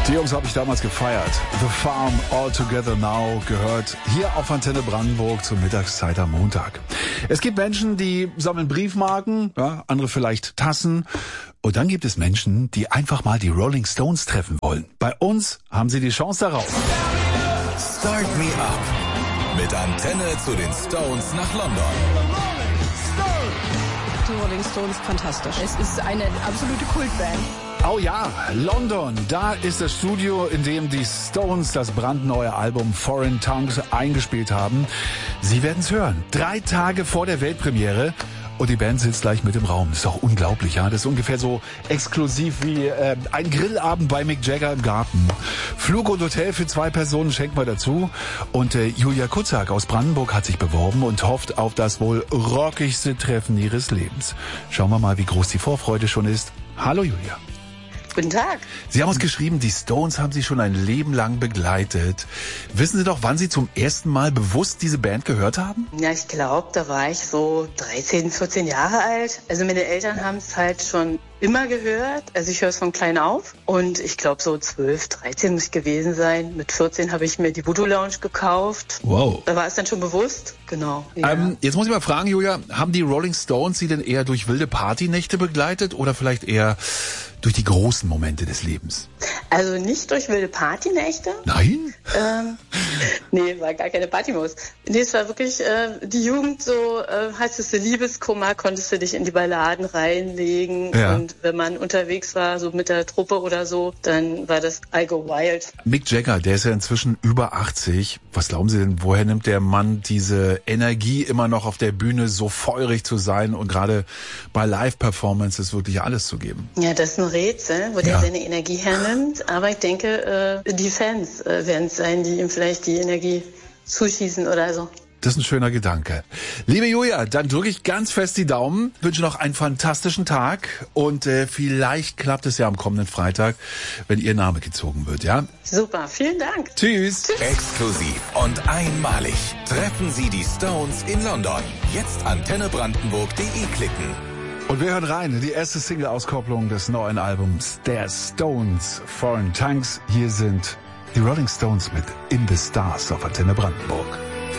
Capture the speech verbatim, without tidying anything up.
Die Jungs habe ich damals gefeiert. The Farm All Together Now gehört hier auf Antenne Brandenburg zur Mittagszeit am Montag. Es gibt Menschen, die sammeln Briefmarken, ja, andere vielleicht Tassen. Und dann gibt es Menschen, die einfach mal die Rolling Stones treffen wollen. Bei uns haben sie die Chance darauf. Start Me Up mit Antenne zu den Stones nach London. Die Rolling Stones, fantastisch. Es ist eine absolute Kultband. Oh ja, London, da ist das Studio, in dem die Stones das brandneue Album Foreign Tongues eingespielt haben. Sie werden es hören, drei Tage vor der Weltpremiere. Und die Band sitzt gleich mit im Raum. Das ist doch unglaublich, ja. Das ist ungefähr so exklusiv wie äh, ein Grillabend bei Mick Jagger im Garten. Flug und Hotel für zwei Personen schenken wir dazu. Und äh, Julia Kutzak aus Brandenburg hat sich beworben und hofft auf das wohl rockigste Treffen ihres Lebens. Schauen wir mal, wie groß die Vorfreude schon ist. Hallo Julia. Guten Tag. Sie haben uns geschrieben, die Stones haben Sie schon ein Leben lang begleitet. Wissen Sie doch, wann Sie zum ersten Mal bewusst diese Band gehört haben? Ja, ich glaube, da war ich so dreizehn, vierzehn Jahre alt. Also meine Eltern haben es halt schon immer gehört. Also ich höre es von klein auf. Und ich glaube, so zwölf, dreizehn muss ich gewesen sein. Mit vierzehn habe ich mir die Voodoo Lounge gekauft. Wow. Da war es dann schon bewusst. Genau. Ja. Ähm, jetzt muss ich mal fragen, Julia, haben die Rolling Stones Sie denn eher durch wilde Partynächte begleitet oder vielleicht eher durch die großen Momente des Lebens? Also nicht durch wilde Partynächte. Nein? Ähm, nee, war gar keine Partymaus. Nee, es war wirklich äh, die Jugend, so äh, hattest du Liebeskummer, konntest du dich in die Balladen reinlegen. Ja. Und wenn man unterwegs war, so mit der Truppe oder so, dann war das I Go Wild. Mick Jagger, der ist ja inzwischen über achtzig. Was glauben Sie denn, woher nimmt der Mann diese Energie, immer noch auf der Bühne so feurig zu sein und gerade bei Live-Performances wirklich alles zu geben? Ja, das ist ein Rätsel, wo der Ja. seine Energie hernimmt. Aber ich denke, äh, die Fans äh, werden es sein, die ihm vielleicht die Energie zuschießen oder so. Das ist ein schöner Gedanke. Liebe Julia, dann drücke ich ganz fest die Daumen, wünsche noch einen fantastischen Tag und äh, vielleicht klappt es ja am kommenden Freitag, wenn Ihr Name gezogen wird, ja? Super, vielen Dank. Tschüss. Exklusiv und einmalig treffen Sie die Stones in London. Jetzt antennebrandenburg punkt de klicken. Und wir hören rein in die erste Single-Auskopplung des neuen Albums der Stones, Foreign Tongues. Hier sind die Rolling Stones mit In the Stars auf Antenne Brandenburg.